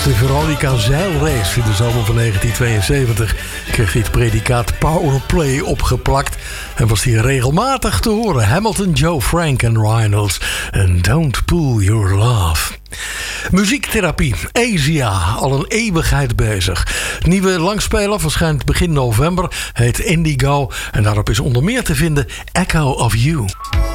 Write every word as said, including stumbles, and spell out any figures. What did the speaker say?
de Veronica Zeilrace in de zomer van negentien tweeënzeventig kreeg hij het predicaat Powerplay opgeplakt en was hij regelmatig te horen. Hamilton, Joe Frank en Reynolds en Don't Pull Your Love. Muziektherapie, Asia, al een eeuwigheid bezig. Het nieuwe langspeler verschijnt begin november, heet Indigo en daarop is onder meer te vinden Echo of You.